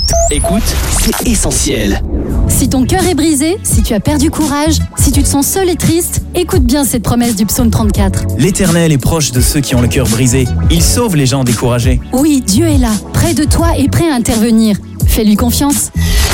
Écoute, c'est essentiel. Si ton cœur est brisé, si tu as perdu courage, si tu te sens seul et triste, écoute bien cette promesse du psaume 34. L'Éternel est proche de ceux qui ont le cœur brisé. Il sauve les gens découragés. Oui, Dieu est là, près de toi et prêt à intervenir. Fais-lui confiance.